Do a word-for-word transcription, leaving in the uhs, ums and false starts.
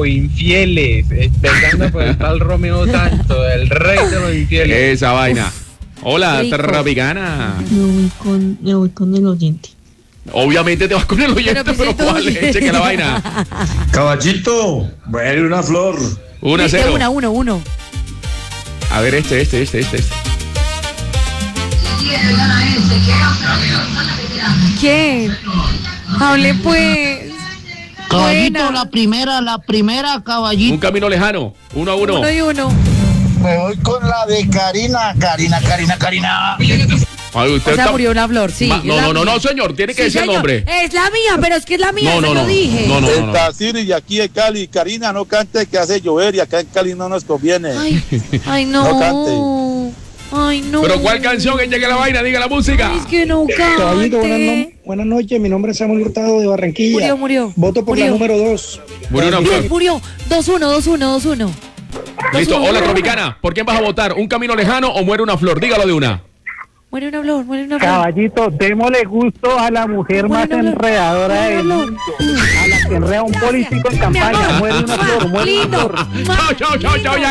los infieles, empezando por el tal Romeo Santos, el rey de los infieles. Esa vaina. Hola, Rico. Tropicana. Me voy con, me voy con el oyente. Obviamente te vas con el oyente, Pero, pero, pues, ¿cuál entonces- es? Cheque la vaina. Caballito, bueno, una flor. Una Viste, cero. Una, uno, uno. A ver, este, este, este, este. este. ¿Quién? Hable pues. Caballito, Buena. la primera, la primera, caballito. Un camino lejano. Uno a uno. Uno y uno. Me voy con la de Karina, Karina, Karina, Karina. Ay, usted O sea, está- murió una flor, sí. Ma- es no, la no, no, mía. no, señor. Tiene que Sí, decir el señor. nombre. Es la mía, pero es que es la mía, No, se no, lo no. dije. No, no, no, El no. Tacir y aquí de Cali. Karina, no cante que hace llover y acá en Cali no nos conviene. Ay, ay, no. No cante. Ay, no. Pero ¿cuál canción es? Cheque la vaina, diga la música. Ay, es que no Caballito, buenas, no- cante. buenas noches. Mi nombre es Samuel Hurtado de Barranquilla. Murió, murió. Voto por Murió. la número dos. Murió una Murió, flor. murió. dos uno, dos uno, dos uno. Listo. uno, Hola, uno. Tropicana. ¿Por quién vas a votar? ¿Un camino lejano o muere una flor? Dígalo de una. Muere una flor, muere una flor. Caballito, démosle gusto a la mujer Muere más una flor. enredadora Muere del una mundo. A la que enreda un político en Mi campaña. amor. Muere una flor, muere una Lindo. flor. Chao, chao, chao, chao. Ya.